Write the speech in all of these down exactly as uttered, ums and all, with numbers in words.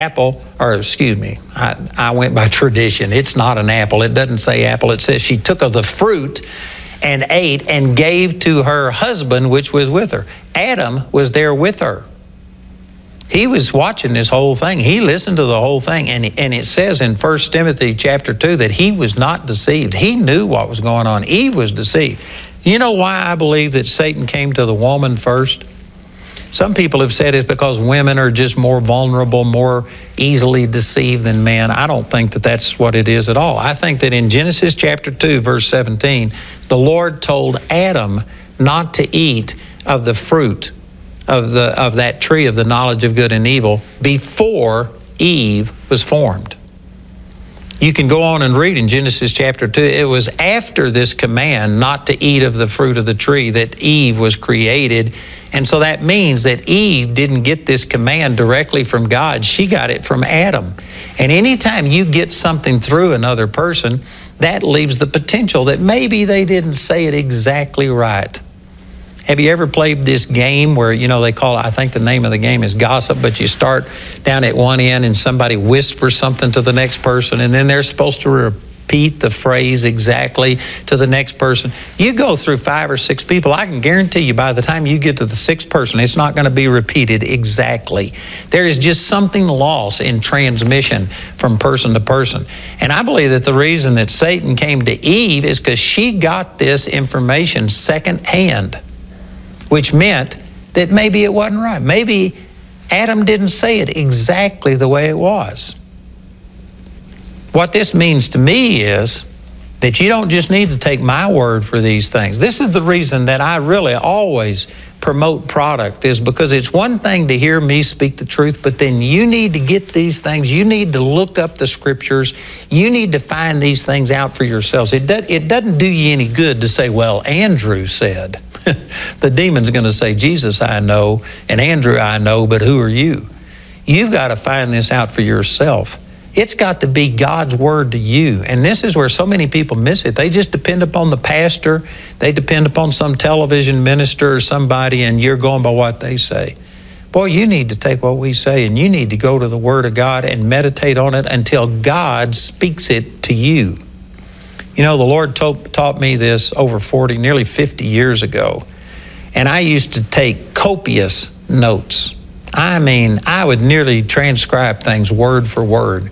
apple, or excuse me, I, I went by tradition. It's not an apple. It doesn't say apple. It says she took of the fruit and ate and gave to her husband, which was with her. Adam was there with her. He was watching this whole thing. He listened to the whole thing. And, and it says in First Timothy chapter two that he was not deceived. He knew what was going on. Eve was deceived. You know why I believe that Satan came to the woman first? Some people have said it's because women are just more vulnerable, more easily deceived than men. I don't think that that's what it is at all. I think that in Genesis chapter two, verse seventeen, the Lord told Adam not to eat of the fruit of the of that tree of the knowledge of good and evil before Eve was formed. You can go on and read in Genesis chapter two. It was after this command not to eat of the fruit of the tree that Eve was created. And so that means that Eve didn't get this command directly from God. She got it from Adam. And anytime you get something through another person, that leaves the potential that maybe they didn't say it exactly right. Have you ever played this game where, you know, they call it, I think the name of the game is gossip, but you start down at one end and somebody whispers something to the next person, and then they're supposed to repeat the phrase exactly to the next person. You go through five or six people, I can guarantee you by the time you get to the sixth person, it's not going to be repeated exactly. There is just something lost in transmission from person to person. And I believe that the reason that Satan came to Eve is because she got this information secondhand, which meant that maybe it wasn't right. Maybe Adam didn't say it exactly the way it was. What this means to me is that you don't just need to take my word for these things. This is the reason that I really always promote product, is because it's one thing to hear me speak the truth, but then you need to get these things. You need to look up the scriptures. You need to find these things out for yourselves. It, do, it doesn't do you any good to say, well, Andrew said. The demon's going to say, Jesus I know, and Andrew I know, but who are you? You've got to find this out for yourself. It's got to be God's word to you. And this is where so many people miss it. They just depend upon the pastor. They depend upon some television minister or somebody, and you're going by what they say. Boy, you need to take what we say, and you need to go to the Word of God and meditate on it until God speaks it to you. You know, the Lord taught, taught me this over forty, nearly fifty years ago. And I used to take copious notes. I mean, I would nearly transcribe things word for word.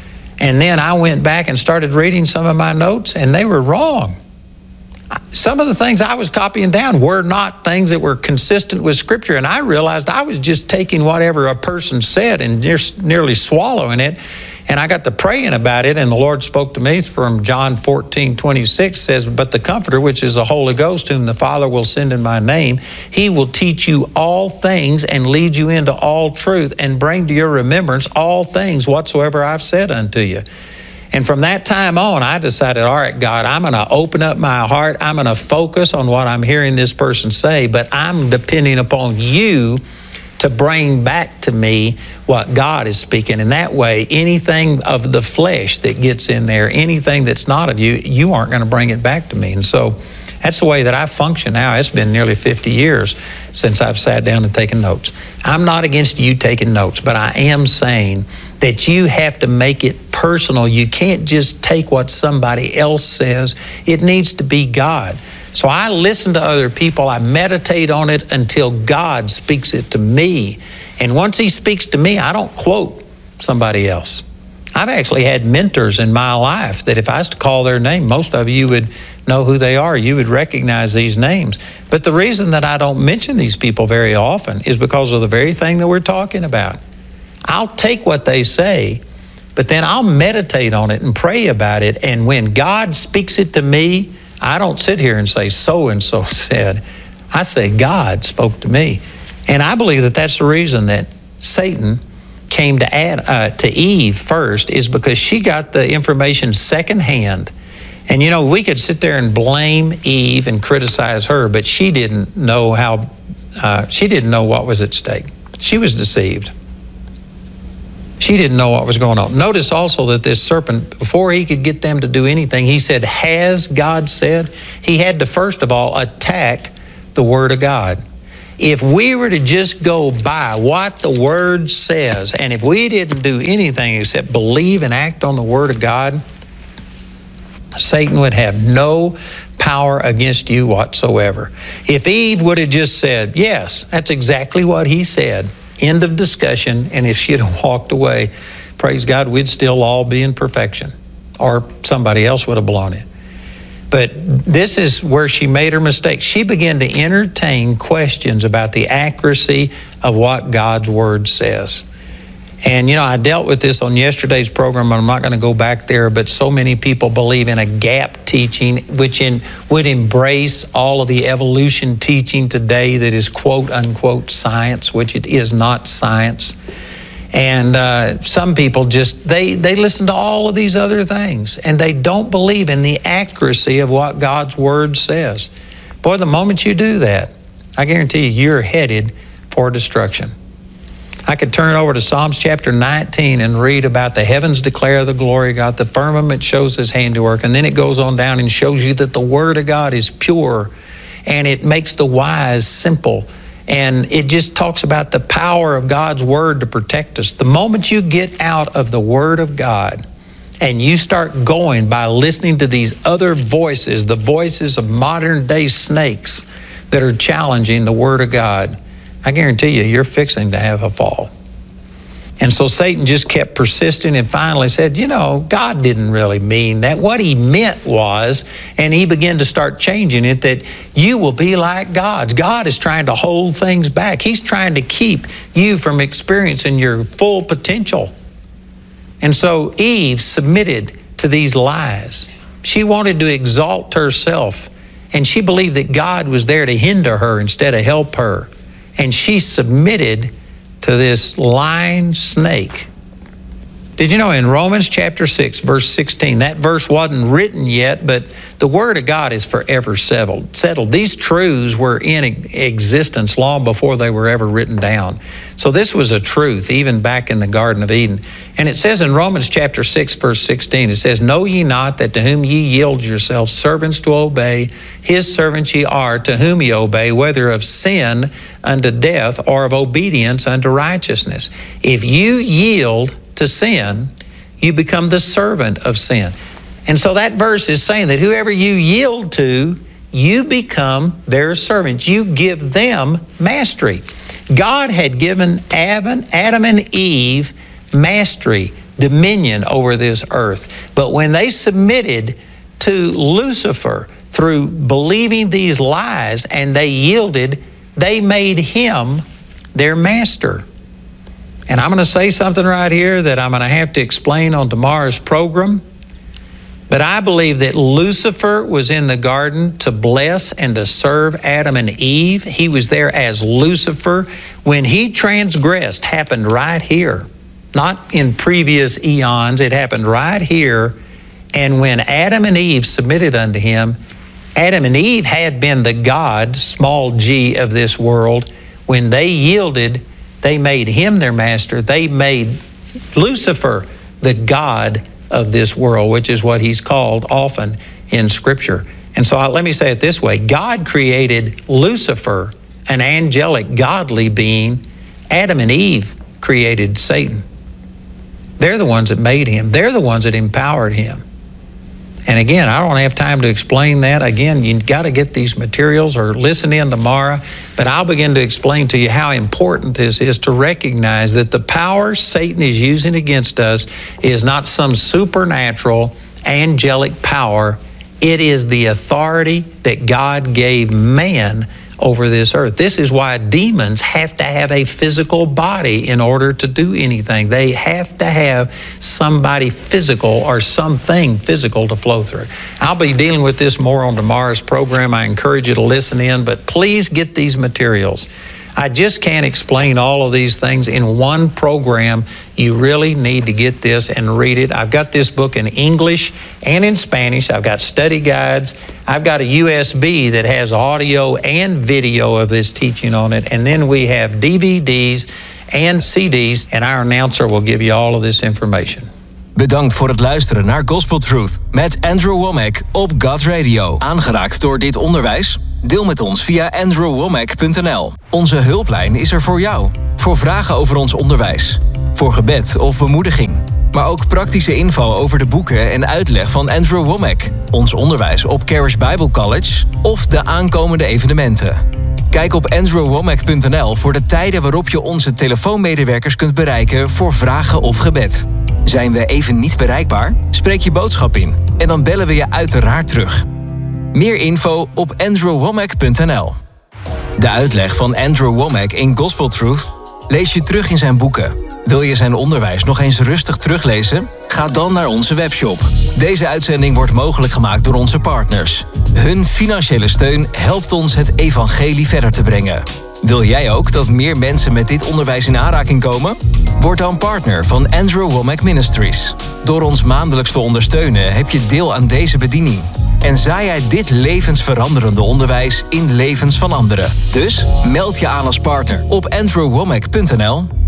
And then I went back and started reading some of my notes, and they were wrong. Some of the things I was copying down were not things that were consistent with Scripture, and I realized I was just taking whatever a person said and just nearly swallowing it. And I got to praying about it, and the Lord spoke to me from John fourteen twenty-six, says, but the Comforter, which is the Holy Ghost, whom the Father will send in my name, he will teach you all things and lead you into all truth and bring to your remembrance all things whatsoever I've said unto you. And from that time on, I decided, all right, God, I'm going to open up my heart. I'm going to focus on what I'm hearing this person say, but I'm depending upon you to bring back to me what God is speaking. And that way, anything of the flesh that gets in there, anything that's not of you, you aren't going to bring it back to me. And so that's the way that I function now. It's been nearly fifty years since I've sat down and taken notes. I'm not against you taking notes, but I am saying that you have to make it personal. You can't just take what somebody else says. It needs to be God. So I listen to other people. I meditate on it until God speaks it to me. And once he speaks to me, I don't quote somebody else. I've actually had mentors in my life that if I was to call their name, most of you would know who they are. You would recognize these names. But the reason that I don't mention these people very often is because of the very thing that we're talking about. I'll take what they say, but then I'll meditate on it and pray about it. And when God speaks it to me, I don't sit here and say, so-and-so said. I say, God spoke to me. And I believe that that's the reason that Satan came to add, uh, to Eve first, is because she got the information secondhand. And, you know, we could sit there and blame Eve and criticize her, but she didn't know how, uh, she didn't know what was at stake. She was deceived. She didn't know what was going on. Notice also that this serpent, before he could get them to do anything, he said, has God said? He had to, first of all, attack the Word of God. if we were to just go by what the Word says, and if we didn't do anything except believe and act on the Word of God, Satan would have no power against you whatsoever. If Eve would have just said, yes, that's exactly what he said, end of discussion, and if she'd have walked away, praise God, we'd still all be in perfection, or somebody else would have blown it. But this is where she made her mistake. She began to entertain questions about the accuracy of what God's Word says. And, you know, I dealt with this on yesterday's program, and I'm not going to go back there, but so many people believe in a gap teaching, which in, would embrace all of the evolution teaching today that is quote, unquote, science, which it is not science. And uh, some people just, they, they listen to all of these other things, and they don't believe in the accuracy of what God's Word says. Boy, the moment you do that, I guarantee you, you're headed for destruction. I could turn over to Psalms chapter nineteen and read about the heavens declare the glory of God, the firmament shows His handiwork, and then it goes on down and shows you that the Word of God is pure, and it makes the wise simple, and it just talks about the power of God's Word to protect us. The moment you get out of the Word of God and you start going by listening to these other voices, the voices of modern day snakes that are challenging the Word of God, I guarantee you, you're fixing to have a fall. And so Satan just kept persisting and finally said, you know, God didn't really mean that. What He meant was, and he began to start changing it, that you will be like gods. God is trying to hold things back. He's trying to keep you from experiencing your full potential. And so Eve submitted to these lies. She wanted to exalt herself, and she believed that God was there to hinder her instead of help her. And she submitted to this lying snake. Did you know in Romans chapter six, verse sixteen, that verse wasn't written yet, but the Word of God is forever settled. settled. These truths were in existence long before they were ever written down. So this was a truth even back in the Garden of Eden. And it says in Romans chapter six, verse sixteen, it says, know ye not that to whom ye yield yourselves servants to obey, His servants ye are, to whom ye obey, whether of sin unto death or of obedience unto righteousness. If you yield to sin, you become the servant of sin. And so that verse is saying that whoever you yield to, you become their servants. You give them mastery. God had given Adam and Eve mastery, dominion over this earth. But when they submitted to Lucifer through believing these lies and they yielded, they made him their master. And I'm going to say something right here that I'm going to have to explain on tomorrow's program. But I believe that Lucifer was in the garden to bless and to serve Adam and Eve. He was there as Lucifer. When he transgressed, happened right here. Not in previous eons, it happened right here. And when Adam and Eve submitted unto him, Adam and Eve had been the God, small g, of this world. When they yielded, they made him their master. They made Lucifer the God of this world, which is what he's called often in Scripture. And so let me say it this way. God created Lucifer, an angelic, godly being. Adam and Eve created Satan. They're the ones that made him. They're the ones that empowered him. And again, I don't have time to explain that. Again, you've got to get these materials or listen in tomorrow. But I'll begin to explain to you how important this is to recognize that the power Satan is using against us is not some supernatural, angelic power. It is the authority that God gave man over this earth. This is why demons have to have a physical body in order to do anything. They have to have somebody physical or something physical to flow through. I'll be dealing with this more on tomorrow's program. I encourage you to listen in, but please get these materials. I just can't explain all of these things in one program. You really need to get this and read it. I've got this book in English and in Spanish. I've got study guides. I've got a U S B that has audio and video of this teaching on it. And then we have D V Ds and C Ds, and our announcer will give you all of this information. Bedankt voor het luisteren naar Gospel Truth met Andrew Wommack op God Radio. Aangeraakt door dit onderwijs? Deel met ons via andrew womack punt n l. Onze hulplijn is er voor jou. Voor vragen over ons onderwijs. Voor gebed of bemoediging. Maar ook praktische info over de boeken en uitleg van Andrew Womack. Ons onderwijs op Charis Bible College of de aankomende evenementen. Kijk op andrew womack punt n l voor de tijden waarop je onze telefoonmedewerkers kunt bereiken voor vragen of gebed. Zijn we even niet bereikbaar? Spreek je boodschap in en dan bellen we je uiteraard terug. Meer info op andrew womack punt n l. De uitleg van Andrew Womack in Gospel Truth lees je terug in zijn boeken. Wil je zijn onderwijs nog eens rustig teruglezen? Ga dan naar onze webshop. Deze uitzending wordt mogelijk gemaakt door onze partners. Hun financiële steun helpt ons het evangelie verder te brengen. Wil jij ook dat meer mensen met dit onderwijs in aanraking komen? Word dan partner van Andrew Womack Ministries. Door ons maandelijks te ondersteunen heb je deel aan deze bediening. En zaai jij dit levensveranderende onderwijs in levens van anderen. Dus meld je aan als partner op andrew womack punt n l.